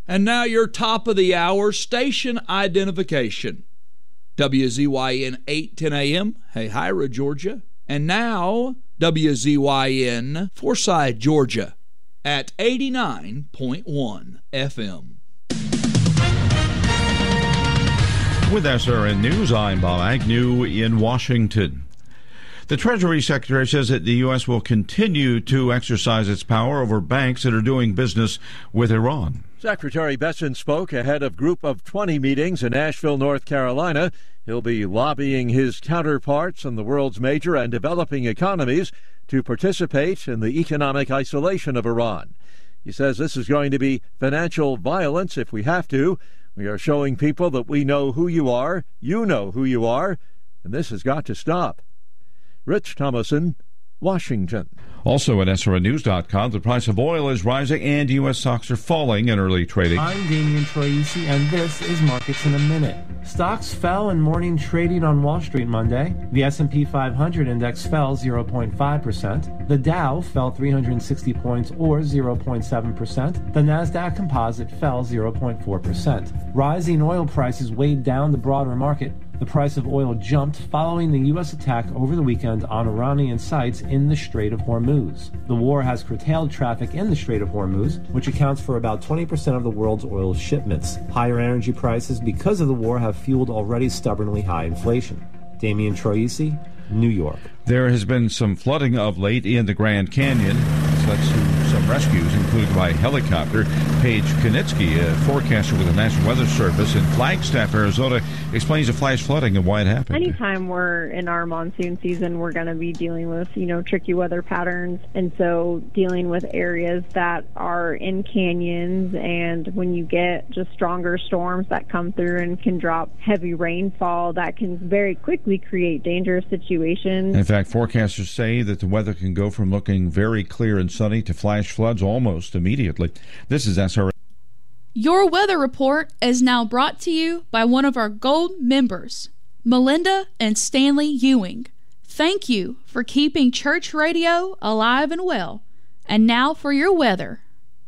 And now your top of the hour station identification. WZYN 810 AM, Hey Hira, Georgia. And now WZYN Forsyth, Georgia at 89.1 FM. With SRN News, I'm Bob Agnew in Washington. The Treasury Secretary says that the U.S. will continue to exercise its power over banks that are doing business with Iran. Secretary Bessent spoke ahead of Group of 20 meetings in Asheville, North Carolina. He'll be lobbying his counterparts in the world's major and developing economies to participate in the economic isolation of Iran. He says this is going to be financial violence if we have to. We are showing people that we know who you are, you know who you are, and this has got to stop. Rich Thomason, Washington. Also at SRNnews.com, the price of oil is rising and U.S. stocks are falling in early trading. I'm Damian Troisi, and this is Markets in a Minute. Stocks fell in morning trading on Wall Street Monday. The S&P 500 index fell 0.5%. The Dow fell 360 points or 0.7%. The NASDAQ Composite fell 0.4%. Rising oil prices weighed down the broader market. The price of oil jumped following the U.S. attack over the weekend on Iranian sites in the Strait of Hormuz. The war has curtailed traffic in the Strait of Hormuz, which accounts for about 20% of the world's oil shipments. Higher energy prices because of the war have fueled already stubbornly high inflation. Damian Troisi, New York. There has been some flooding of late in the Grand Canyon. This led to some rescues, including by helicopter. Paige Konitsky, a forecaster with the National Weather Service in Flagstaff, Arizona, explains the flash flooding and why it happened. Anytime we're in our monsoon season, we're going to be dealing with, tricky weather patterns. And so dealing with areas that are in canyons, and when you get just stronger storms that come through and can drop heavy rainfall, that can very quickly create dangerous situations. In fact, forecasters say that the weather can go from looking very clear and sunny to flash floods almost immediately. This is SRN. Your weather report is now brought to you by one of our Gold members, Melinda and Stanley Ewing. Thank you for keeping church radio alive and well. And now for your weather.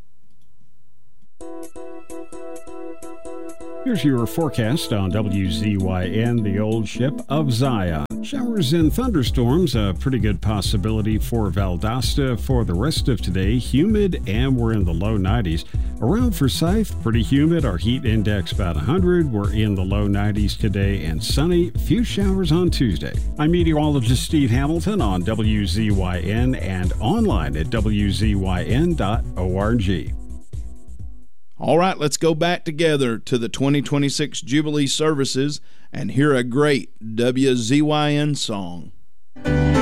Here's your forecast on WZYN, the old ship of Zion. Showers and thunderstorms, a pretty good possibility for Valdosta for the rest of today. Humid, and we're in the low 90s. Around Forsyth, pretty humid. Our heat index about 100. We're in the low 90s today, and sunny. Few showers on Tuesday. I'm meteorologist Steve Hamilton on WZYN and online at WZYN.org. All right, let's go back together to the 2026 Jubilee services and hear a great WZYN song.